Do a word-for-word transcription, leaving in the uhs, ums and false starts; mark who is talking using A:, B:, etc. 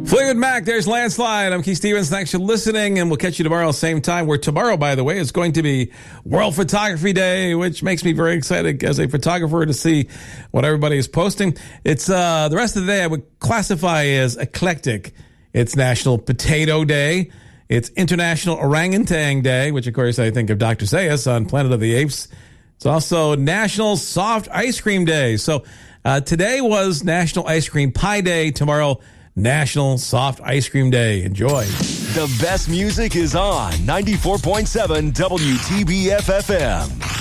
A: Fleetwood Mac, there's Landslide. I'm Keith Stevens. Thanks for listening, and we'll catch you tomorrow, same time. Where tomorrow, by the way, is going to be World Photography Day, which makes me very excited as a photographer to see what everybody is posting. It's uh, the rest of the day I would classify as eclectic. It's National Potato Day. It's International Orangutan Day, which, of course, I think of Doctor Zayas on Planet of the Apes. It's also National Soft Ice Cream Day. So uh, today was National Ice Cream Pie Day. Tomorrow, National Soft Ice Cream Day. Enjoy.
B: The best music is on ninety-four point seven W T B F F M.